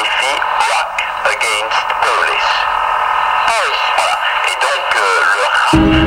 signifie Rock Against Police. Police. Voilà. Et donc le rap